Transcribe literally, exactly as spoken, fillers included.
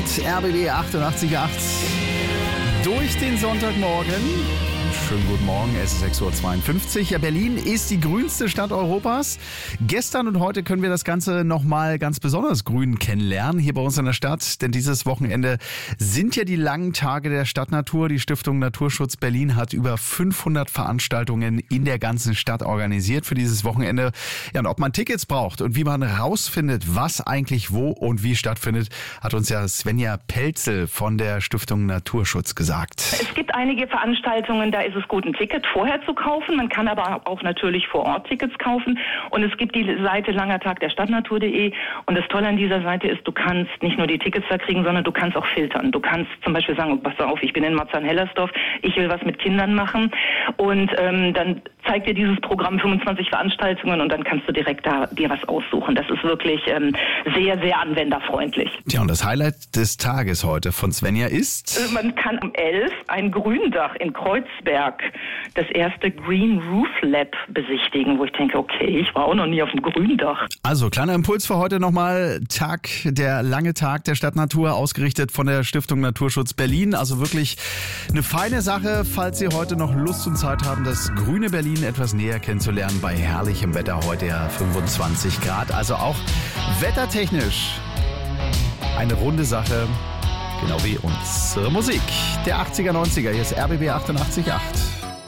R B B achtundachtzig Komma acht. Durch den Sonntagmorgen. Schönen guten Morgen, es ist sechs Uhr zweiundfünfzig. Ja, Berlin ist die grünste Stadt Europas. Gestern und heute können wir das Ganze nochmal ganz besonders grün kennenlernen, hier bei uns in der Stadt. Denn dieses Wochenende sind ja die langen Tage der Stadtnatur. Die Stiftung Naturschutz Berlin hat über fünfhundert Veranstaltungen in der ganzen Stadt organisiert für dieses Wochenende. Ja, und ob man Tickets braucht und wie man rausfindet, was eigentlich wo und wie stattfindet, hat uns ja Svenja Pelzel von der Stiftung Naturschutz gesagt. Es gibt einige Veranstaltungen, da ist es gut, ein Ticket vorher zu kaufen. Man kann aber auch natürlich vor Ort Tickets kaufen. Und es gibt die Seite langertag der Stadtnatur punkt de. Und das Tolle an dieser Seite ist, du kannst nicht nur die Tickets da kriegen, sondern du kannst auch filtern. Du kannst zum Beispiel sagen, oh, pass auf, ich bin in Marzahn-Hellersdorf, ich will was mit Kindern machen. Und ähm, dann zeigt dir dieses Programm fünfundzwanzig Veranstaltungen und dann kannst du direkt da dir was aussuchen. Das ist wirklich ähm, sehr, sehr anwenderfreundlich. Tja, und das Highlight des Tages heute von Svenja ist? Man kann um elf ein Gründach in Kreuzberg, das erste Green Roof Lab, besichtigen, wo ich denke, okay, ich war auch noch nie auf dem Gründach. Also, kleiner Impuls für heute nochmal. Tag, der lange Tag der Stadtnatur, ausgerichtet von der Stiftung Naturschutz Berlin. Also wirklich eine feine Sache, falls Sie heute noch Lust und Zeit haben, das grüne Berlin etwas näher kennenzulernen. Bei herrlichem Wetter, heute ja fünfundzwanzig Grad. Also auch wettertechnisch eine runde Sache, genau wie unsere Musik. Der achtziger, neunziger, hier ist R B B achtundachtzig Komma acht.